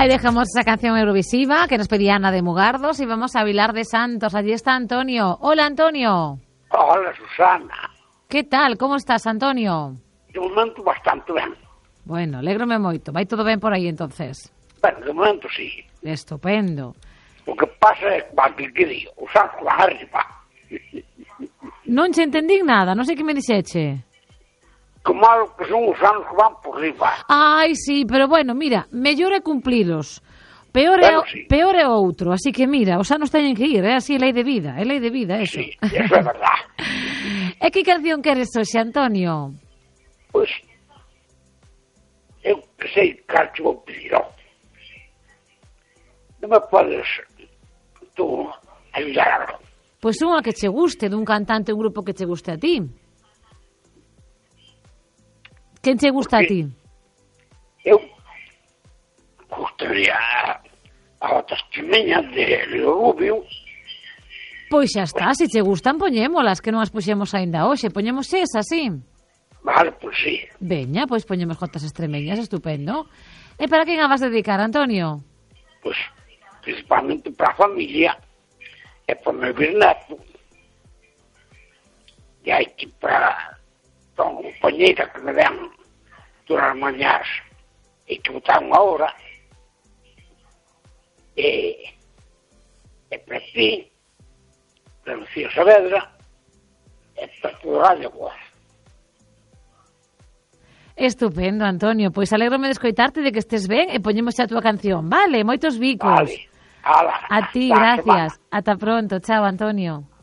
Ahí dejamos esa canción eurovisiva que nos pedía Ana de Mugardos y vamos a Vilar de Santos. Allí está Antonio. Hola, Antonio. Hola, Susana. ¿Qué tal? ¿Cómo estás, Antonio? De momento bastante ben. Bueno, alégrome moito. Vai todo ben por aí, entonces? Bueno, de momento sí. Estupendo. O que pasa é que digo, os anos van arriba. Non che entendín nada, non sei que me dixeche. Que malo que son os anos que van por riba. Ai, sí, pero bueno, mira, mellor é cumplilos. Peor Sí. peor é outro, así que mira, os anos teñen que ir, é así, é lei de vida, eso. Sí, eso é verdad. E que canción queres hoxe, Antonio? Pois, eu que sei cal te vou pedir, ó. Non me podes tú ayudar algo. Pois unha que che guste, dun cantante, un grupo que che guste a ti. Quen che gusta a ti? Eu gustaría a outras testemunhas de Leo Rubio. Pois xa está, se che gustan, poñémolas, que non as puxemos aínda hoxe. Poñemos esas, sí. Vale, pois sí. Veña, pois poñemos Jotas Extremeñas, estupendo. E para quen a vas dedicar, Antonio? Pois, principalmente para a familia e para o meu bisneto. E aí que para a compañeira que me den todas as mañás e que botar unha hora. E para ti, para Lucía Saavedra, e para toda a Radio Voz. Estupendo, Antonio. Pois alégrome de escoitarte de que estés ben e poñemos xa a túa canción. Vale, moitos bicos. Vale. Ala, A ti, hasta a gracias. semana. Ata pronto. Chao, Antonio.